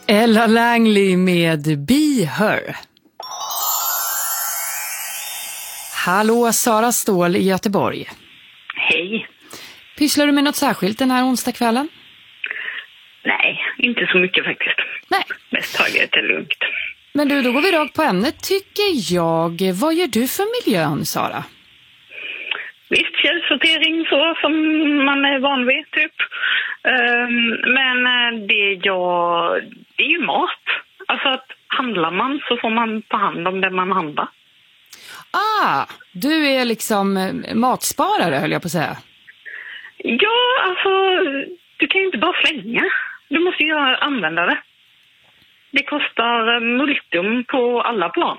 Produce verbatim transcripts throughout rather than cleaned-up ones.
Ella Langley med Be Her. Hallå, Sara Ståhl i Göteborg. Hej. Pysslar du med något särskilt den här onsdagskvällen? Nej, inte så mycket faktiskt. Nej. Mest taget är lugnt. Men du, då går vi rakt på ämnet tycker jag. Vad gör du för miljön, Sara? Visst, källsortering så som man är van vid, typ. Um, men det, jag, det är ju mat. Alltså att handlar man så får man ta hand om det man handlar. Ah, du är liksom matsparare, höll jag på att säga. Ja, alltså, du kan ju inte bara slänga. Du måste ju använda det. Det kostar multum på alla plan.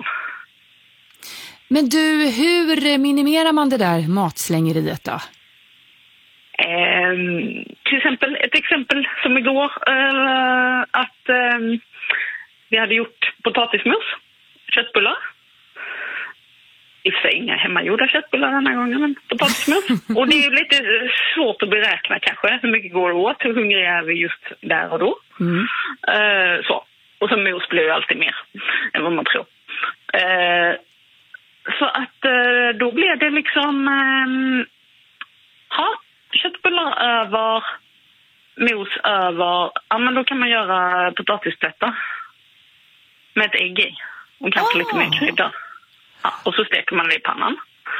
Men du, hur minimerar man det där matslängeriet då? Eh, till exempel, ett exempel som igår, eh, att eh, vi hade gjort potatismos, köttbullar. I och för sig inga hemmagjorda köttbullar den här gången, men potatismos. Och det är ju lite svårt att beräkna kanske, hur mycket går det åt, hur hungriga är vi just där och då. Mm. Eh, så. Och så mos blir ju alltid mer än vad man tror. Eh, så att eh, då blev det liksom eh, ha, köttbullar över, mos över. Ja, men då kan man göra potatisplättar med ett ägg i. Och kanske oh. lite mer krydda. Ja, och så steker man det i pannan.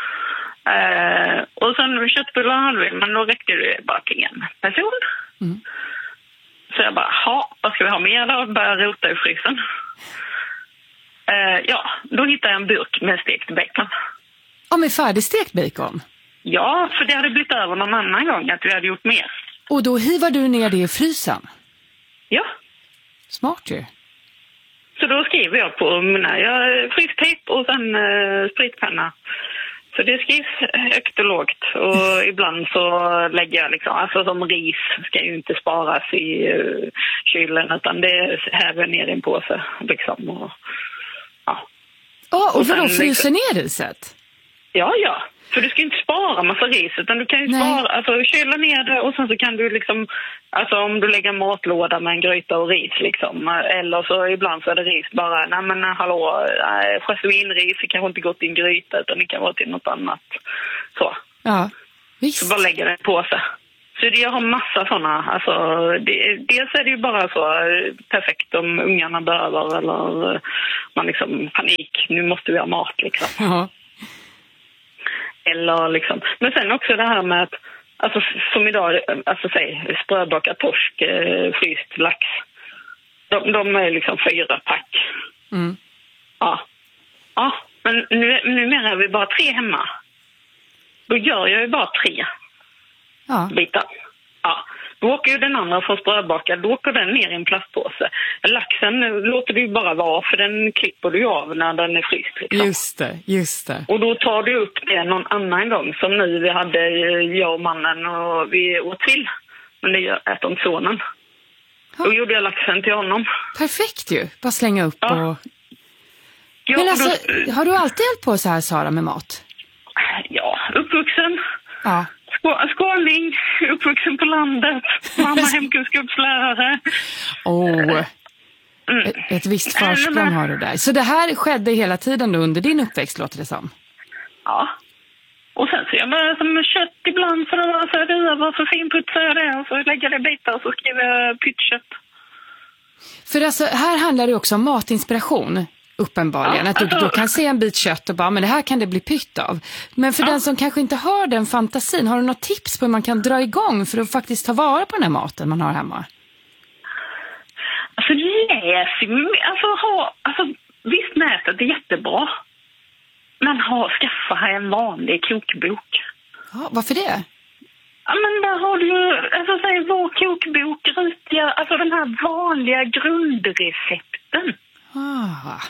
Eh, och sen köttbullar hade vi, men då räckte det bara till en person. Mm. Så jag bara, ha, vad ska vi ha mer då? Börja rota i frysen. Uh, ja, då hittade jag en burk med stekt bacon. Ja, med färdigstekt bacon? Ja, för det hade blivit över någon annan gång att vi hade gjort mer. Och då hivar du ner det i frysen? Ja. Smart ju. Så då skriver jag på mina jag, frystejp och sen uh, spritpenna. Så det skrivs högt och lågt. Och ibland så lägger jag liksom, alltså som ris ska ju inte sparas i uh, kylen utan det häver ner i en påse liksom. Och, ja. Oh, och, och vadå, sen, fryser ner riset? Ja, ja. För du ska inte spara massa ris utan du kan ju Nej. spara, alltså kyla ner det och sen så kan du liksom, alltså om du lägger en matlåda med en gryta och ris liksom, eller så ibland så är det ris bara, nej men hallå, jasminris kanske inte gått i en gryta utan det kan vara till något annat. Så. Ja, visst. Så bara lägger det på sig. Så det, jag har massa sådana, alltså det, dels är det ju bara så perfekt om ungarna behöver eller man liksom panik, nu måste vi ha mat liksom. Ja. Eller liksom. Men sen också det här med att, alltså som idag, alltså säg, sprödbakad torsk, eh, fryst lax. De, de är liksom fyra pack. Mm. Ja. Ja, men nu, numera är vi bara tre hemma. Då gör jag ju bara tre ja. bitar. Ja. Då åker ju den andra från sprödbakad, då åker den ner i en plastpåse. Laxen låter du ju bara vara, för den klipper du av när den är fryst. Liksom. Just det, just det. Och då tar du upp det någon annan gång, som nu vi hade jag och mannen och vi åt till. Men det äter inte sonen. Ja. Då gjorde jag laxen till honom. Perfekt ju, bara slänga upp ja. och... Ja, Men alltså, då... har du alltid hjälpt på så här, Sara, med mat? Ja, uppvuxen. Ja. Skåning, uppvuxen på landet, mamma hemkunskapslärare. Åh, oh, mm. ett, ett visst försprång har du där. Så det här skedde hela tiden då under din uppväxt, låter det som? Ja, och sen så jag bara som kött ibland för att så är det över, så finputsar jag det och så lägger jag det bitar och så skriver jag pyttkött. För alltså, här handlar det också om matinspiration. Uppenbarligen, ja, att du alltså, då kan se en bit kött och bara, men det här kan det bli pytt av. Men för ja. den som kanske inte har den fantasin, har du något tips på hur man kan dra igång för att faktiskt ta vara på den här maten man har hemma? Alltså läs, alltså, ha, alltså visst nätet är jättebra. Men ha, skaffa en vanlig kokbok. Ja, varför det? Ja, men där har du ju, alltså säg vår kokbok, rutiga, alltså den här vanliga grundrecepten. Ah.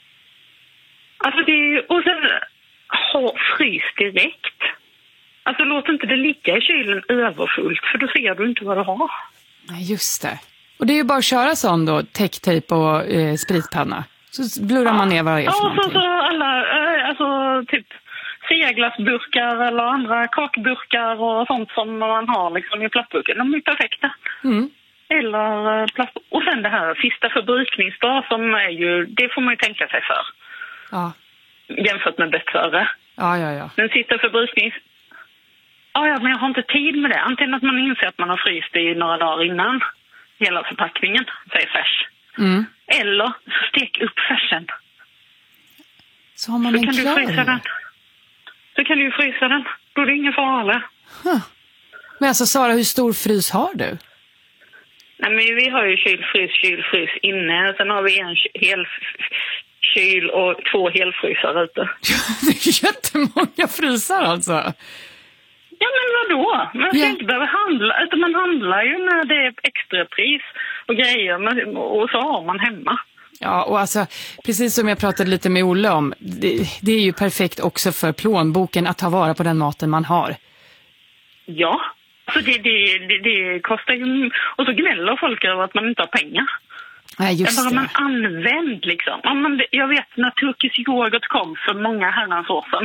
Alltså det, och sen ha frys direkt. Alltså låt inte det ligga i kylen överfullt, för då ser du inte vad du har. Nej, just det. Och det är ju bara att köra sån då, täcktejp och eh, spritpanna. Så blurrar ja. man ner vad det är för ja, någonting. Ja, så, så alla, eh, alltså typ seglasburkar eller andra kakburkar och sånt som man har liksom i plastburken. De är perfekta. Mm. Eller plast. Och sen det här sista förbrukningsdag som är ju, det får man ju tänka sig för. Ja. Jämfört med bäst före. Ja, ja, ja. Den sista förbruknings... Ja, ja, men jag har inte tid med det. Antingen att man inser att man har fryst i några dagar innan hela förpackningen, säger färs. Mm. Eller så stek upp färsen. Så har man så en kan klar. du frysa den. Så kan du ju frysa den. Då är det ingen fara. Huh. Men alltså Sara, hur stor frys har du? Nej, men vi har ju kylfrys, kylfrys inne. Sen har vi en hel kyl och två helfrysar ute. Det är jättemånga frysar alltså. Ja, men vadå? Man ska Ja. inte behöva handla. Utan man handlar ju när det är extra pris och grejer. Och så har man hemma. Ja, och alltså, precis som jag pratade lite med Olle om, det, det är ju perfekt också för plånboken att ta vara på den maten man har. Ja, så det, det, det, det kostar ju... Och så gnäller folk över att man inte har pengar. Nej, just det. det. Bara man använd liksom. Ja, man, jag vet när turkisk yoghurt kom för många herrans år sedan.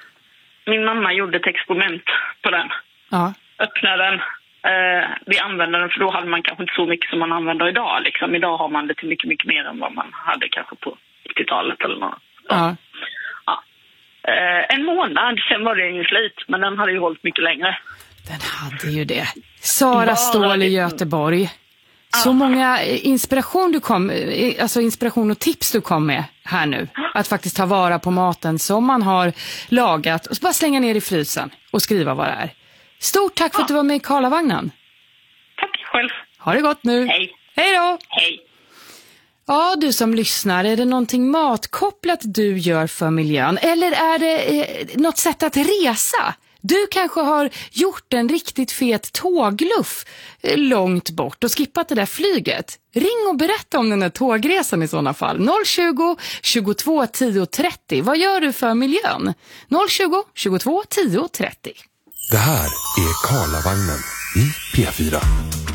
Min mamma gjorde ett experiment på den. Ja. Öppnade den. Eh, vi använde den för då hade man kanske inte så mycket som man använder idag. Liksom. Idag har man det till mycket, mycket mer än vad man hade kanske på nittiotalet eller något. Ja. Ja. Eh, en månad, sen var det ingen slut. Men den hade ju hållit mycket längre. Den hade ju det. Sara Bara Ståhl i det. Göteborg. Så många inspiration du kom, alltså inspiration och tips du kom med här nu. Att faktiskt ta vara på maten som man har lagat och bara slänga ner i frysen och skriva vad det är. Stort tack för att du var med i Karlavagnen. Tack själv. Ha det gott nu. Hej. Hej då. Hej. Ja, du som lyssnar, är det någonting matkopplat du gör för miljön? Eller är det eh, något sätt att resa? Du kanske har gjort en riktigt fet tågluff eh, långt bort och skippat det där flyget. Ring och berätta om den där tågresan i sådana fall. noll tjugo, tjugotvå, tio, trettio. Vad gör du för miljön? noll tjugo, tjugotvå, tio, trettio. Det här är Karlavagnen i P fyra.